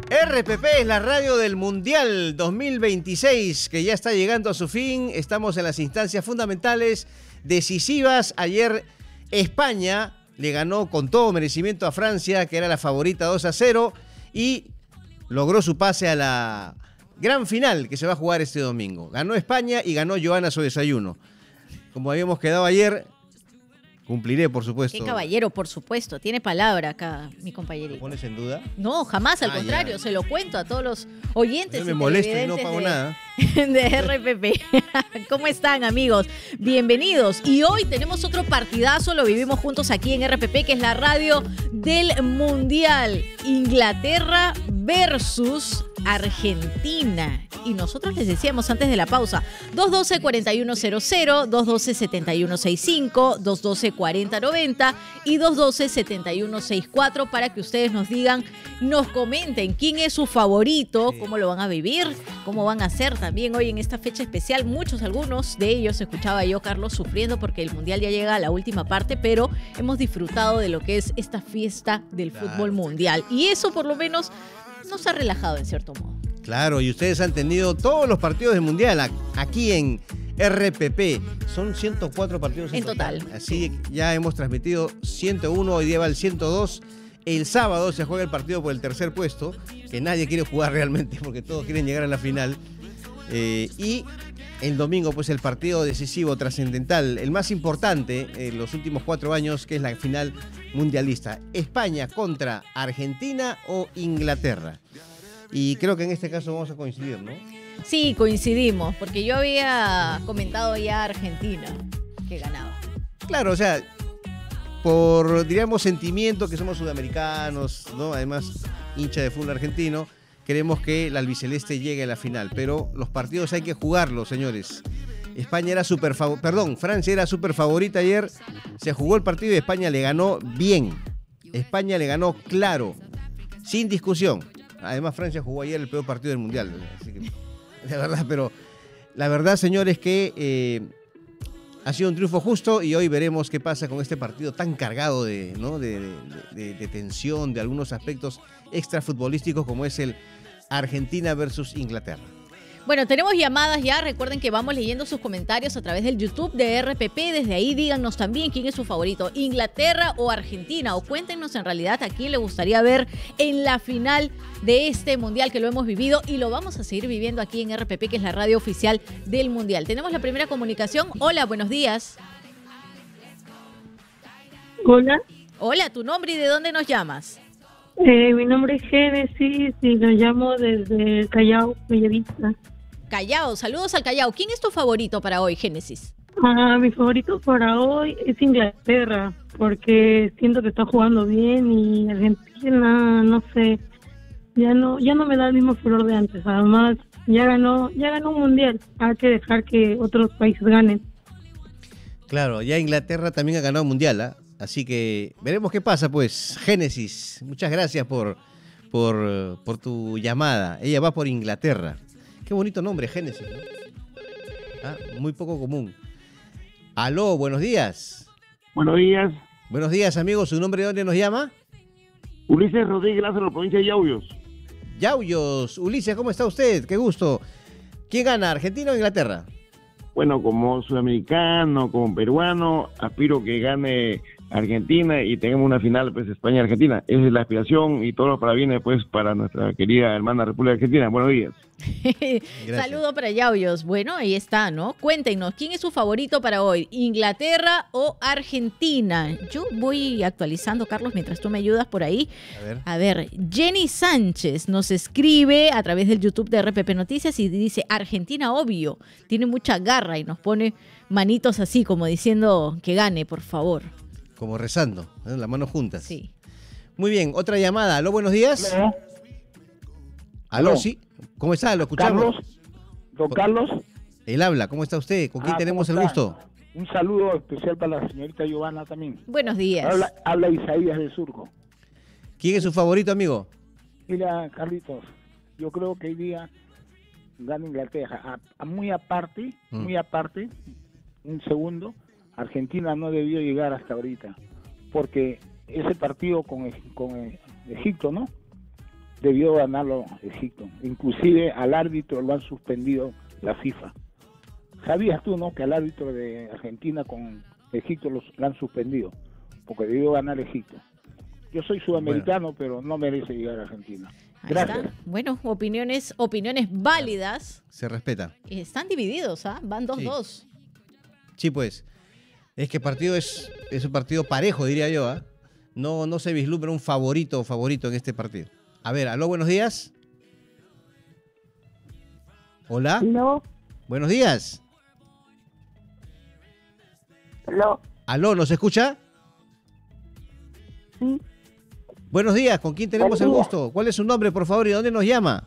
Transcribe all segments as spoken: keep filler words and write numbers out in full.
R P P es la radio del Mundial dos mil veintiséis, que ya está llegando a su fin. Estamos en las instancias fundamentales, decisivas. Ayer España le ganó con todo merecimiento a Francia, que era la favorita, dos a cero, y logró su pase a la gran final que se va a jugar este domingo. Ganó España y ganó Joana su desayuno. Como habíamos quedado ayer, cumpliré, por supuesto. Qué caballero, por supuesto. Tiene palabra acá, mi compañerito. ¿Lo pones en duda? No, jamás, al ah, contrario. Ya. Se lo cuento a todos los oyentes. No me y molesto y no pago de, nada. De R P P. ¿Cómo están, amigos? Bienvenidos. Y hoy tenemos otro partidazo. Lo vivimos juntos aquí en R P P, que es la radio del Mundial. Inglaterra versus Argentina. Y nosotros les decíamos antes de la pausa, dos uno dos, cuatro uno cero cero, dos uno dos, siete uno seis cinco, dos uno dos, cuatro cero nueve cero y dos uno dos, siete uno seis cuatro para que ustedes nos digan, nos comenten quién es su favorito, sí. Cómo lo van a vivir, cómo van a hacer también hoy en esta fecha especial. Muchos, algunos de ellos, escuchaba yo, Carlos, sufriendo porque el Mundial ya llega a la última parte, pero hemos disfrutado de lo que es esta fiesta del claro. fútbol mundial. Y eso por lo menos nos ha relajado en cierto modo. Claro, y ustedes han tenido todos los partidos del Mundial aquí en R P P. Son ciento cuatro partidos en, en total. total. Así ya hemos transmitido ciento uno, hoy día va el ciento dos. El sábado se juega el partido por el tercer puesto, que nadie quiere jugar realmente porque todos quieren llegar a la final. Eh, y el domingo, pues, el partido decisivo, trascendental, el más importante en los últimos cuatro años, que es la final mundialista. España contra Argentina o Inglaterra. Y creo que en este caso vamos a coincidir, ¿no? Sí, coincidimos, porque yo había comentado ya a Argentina que ganaba. Claro, o sea, por, diríamos, sentimiento, que somos sudamericanos, ¿no? Además, hincha de fútbol argentino, queremos que la albiceleste llegue a la final, pero los partidos hay que jugarlos, señores. España era súper favorita, perdón, Francia era súper favorita ayer, se jugó el partido y España le ganó bien. España le ganó claro, sin discusión. Además, Francia jugó ayer el peor partido del Mundial. Así que, de verdad, pero la verdad, señores, que eh, ha sido un triunfo justo y hoy veremos qué pasa con este partido tan cargado de, ¿no? de, de, de, de tensión, de algunos aspectos extrafutbolísticos como es el Argentina versus Inglaterra. Bueno, tenemos llamadas ya. Recuerden que vamos leyendo sus comentarios a través del YouTube de R P P. Desde ahí díganos también quién es su favorito, Inglaterra o Argentina. O cuéntenos en realidad a quién le gustaría ver en la final de este Mundial, que lo hemos vivido y lo vamos a seguir viviendo aquí en R P P, que es la radio oficial del Mundial. Tenemos la primera comunicación. Hola, buenos días. Hola. Hola, ¿tu nombre y de dónde nos llamas? Eh, mi nombre es Génesis y lo llamo desde Callao, Bellavista. Callao, saludos al Callao. ¿Quién es tu favorito para hoy, Génesis? Ah, mi favorito para hoy es Inglaterra, porque siento que está jugando bien y Argentina, no sé, ya no ya no me da el mismo furor de antes. Además, ya ganó ya ganó un mundial. Hay que dejar que otros países ganen. Claro, ya Inglaterra también ha ganado un mundial, ¿eh? Así que veremos qué pasa, pues. Génesis, muchas gracias por, por, por tu llamada. Ella va por Inglaterra. Qué bonito nombre, Génesis, ¿no? Ah, muy poco común. Aló, buenos días. Buenos días. Buenos días, amigo. ¿Su nombre de dónde nos llama? Ulises Rodríguez Lázaro, provincia de Yauyos. Yauyos. Ulises, ¿cómo está usted? Qué gusto. ¿Quién gana, Argentina o Inglaterra? Bueno, como sudamericano, como peruano, aspiro que gane Argentina y tengamos una final, pues, España-Argentina. Esa es la aspiración y todo lo para viene, pues, para nuestra querida hermana República Argentina. Buenos días. Saludo para Yauyos. Bueno, ahí está, ¿no? Cuéntenos, ¿quién es su favorito para hoy? ¿Inglaterra o Argentina? Yo voy actualizando, Carlos, mientras tú me ayudas por ahí. A ver. A ver, Jenny Sánchez nos escribe a través del YouTube de R P P Noticias y dice, Argentina, obvio, tiene mucha garra y nos pone manitos así, como diciendo que gane, por favor. Como rezando, ¿eh? Las manos juntas. Sí. Muy bien, otra llamada. Aló, buenos días. Aló. Aló, Aló. sí. ¿Cómo está? ¿Lo escuchamos? Carlos, don Carlos. Él habla, ¿cómo está usted? ¿Con quién Ah, tenemos el ¿cómo gusto? está? Un saludo especial para la señorita Giovanna también. Buenos días. Habla, habla Isaías de Surco. ¿Quién es su favorito, amigo? Mira, Carlitos, yo creo que hoy día gana Inglaterra. A, a muy aparte, Mm. muy aparte, un segundo, Argentina no debió llegar hasta ahorita. Porque ese partido con, con Egipto, ¿no? debió ganarlo Egipto. Inclusive al árbitro lo han suspendido la FIFA. ¿Sabías tú, no, que al árbitro de Argentina con Egipto los, lo han suspendido? Porque debió ganar Egipto. Yo soy sudamericano, bueno, pero no merece llegar a Argentina. Ahí Gracias. está. Bueno, opiniones, opiniones válidas. Se respeta. Están divididos, ¿ah? Van dos dos. Sí. Sí, pues. Es que el partido es, es un partido parejo, diría yo, ¿ah? No, no se vislumbra un favorito favorito en este partido. A ver, aló, buenos días. Hola. No. Buenos días. Aló. Aló, ¿nos escucha? Sí. Buenos días, ¿con quién tenemos el gusto? ¿Cuál es su nombre, por favor, y dónde nos llama?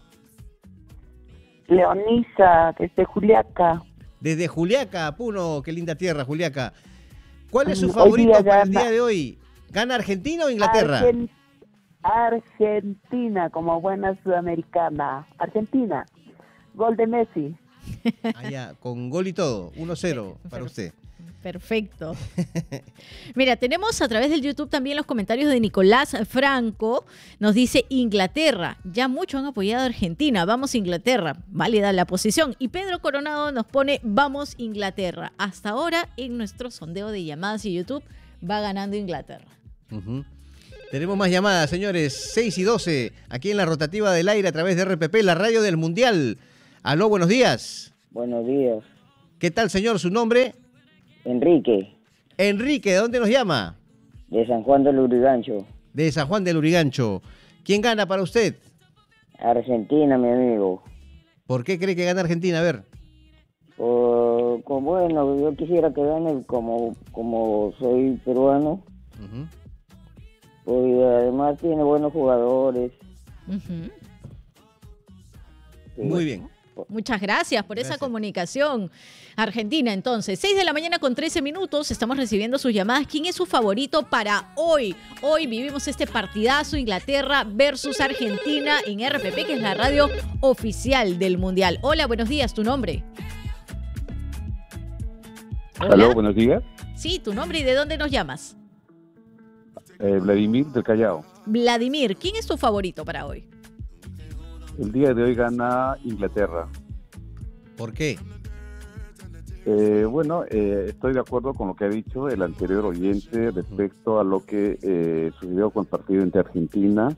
Leonisa, desde Juliaca. Desde Juliaca, Puno, qué linda tierra, Juliaca. ¿Cuál es su Hoy favorito día para el gana- día de hoy? ¿Gana Argentina o Inglaterra? Argen- Argentina, como buena sudamericana. Argentina. Gol de Messi. Allá, con gol y todo, uno cero para usted. Perfecto. Mira, tenemos a través del YouTube también los comentarios de Nicolás Franco. Nos dice Inglaterra. Ya muchos han apoyado a Argentina. Vamos Inglaterra. Válida la posición. Y Pedro Coronado nos pone vamos Inglaterra. Hasta ahora en nuestro sondeo de llamadas y YouTube va ganando Inglaterra. Uh-huh. Tenemos más llamadas, señores. seis y doce, aquí en la rotativa del aire a través de R P P, la radio del Mundial. Aló, buenos días. Buenos días. ¿Qué tal, señor? ¿Su nombre? Enrique, Enrique, ¿de dónde nos llama? de San Juan del Urigancho. De San Juan del Urigancho. ¿Quién gana para usted? Argentina, mi amigo. ¿Por qué cree que gana Argentina? A ver. Por, como, bueno, yo quisiera que gane como, como soy peruano. Uh-huh. Porque además tiene buenos jugadores. Uh-huh. Sí. Muy bien. Muchas gracias por Gracias. esa comunicación. Argentina, entonces, seis de la mañana con trece minutos, estamos recibiendo sus llamadas. ¿Quién es su favorito para hoy? Hoy vivimos este partidazo, Inglaterra versus Argentina en R P P, que es la radio oficial del Mundial. Hola, buenos días, ¿tu nombre? Hola. Aló, buenos días. Sí, tu nombre y de dónde nos llamas. Eh, Vladimir del Callao. Vladimir, ¿quién es tu favorito para hoy? El día de hoy gana Inglaterra. ¿Por qué? Eh, bueno, eh, estoy de acuerdo con lo que ha dicho el anterior oyente respecto a lo que eh, sucedió con el partido entre Argentina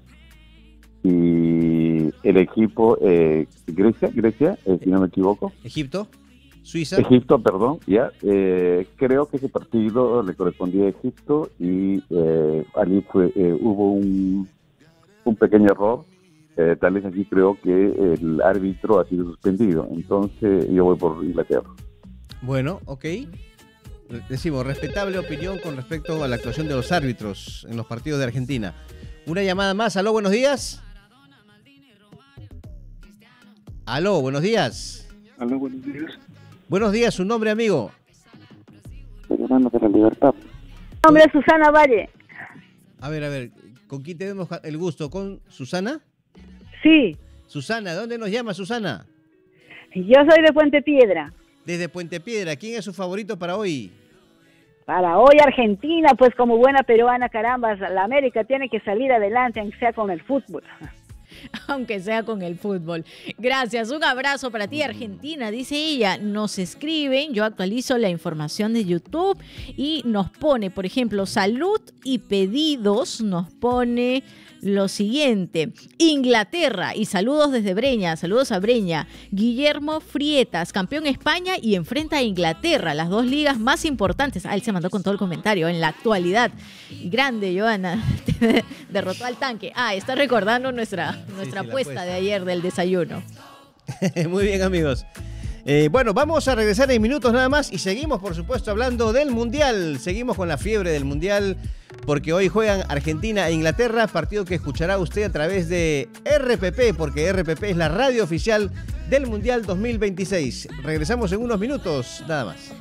y el equipo eh, Grecia, Grecia, eh, si no me equivoco. ¿Egipto? ¿Suiza? Egipto, perdón, ya. Eh, creo que ese partido le correspondía a Egipto y eh, allí fue, eh, hubo un, un pequeño error. Eh, tal vez aquí creo que el árbitro ha sido suspendido. Entonces yo voy por Inglaterra. Bueno, ok. Decimos, respetable opinión con respecto a la actuación de los árbitros en los partidos de Argentina. Una llamada más. Aló, buenos días. Aló, buenos días. Aló, buenos días. Buenos días, su nombre, amigo. Veteranos de la Libertad. Mi nombre es Susana Valle. A ver, a ver, ¿con quién tenemos el gusto? ¿Con Susana? Sí, Susana, ¿de dónde nos llama Susana? yo soy de Puente Piedra. Desde Puente Piedra. ¿Quién es su favorito para hoy? Para hoy Argentina, pues como buena peruana, caramba, la América tiene que salir adelante, aunque sea con el fútbol. Aunque sea con el fútbol. Gracias, un abrazo para ti, Argentina. Dice ella, nos escriben, yo actualizo la información de YouTube y nos pone, por ejemplo, salud y pedidos, nos pone lo siguiente: Inglaterra, y saludos desde Breña, saludos a Breña. Guillermo Frietas, campeón España y enfrenta a Inglaterra, las dos ligas más importantes. Ah, él se mandó con todo el comentario, en la actualidad. Grande, Joana, derrotó al tanque. Ah, está recordando nuestra, nuestra sí, la apuesta apuesta. de ayer del desayuno. Muy bien, amigos. Eh, bueno, vamos a regresar en minutos nada más y seguimos, por supuesto, hablando del Mundial. Seguimos con la fiebre del Mundial porque hoy juegan Argentina e Inglaterra, partido que escuchará usted a través de R P P, porque R P P es la radio oficial del Mundial dos mil veintiséis. Regresamos en unos minutos, nada más.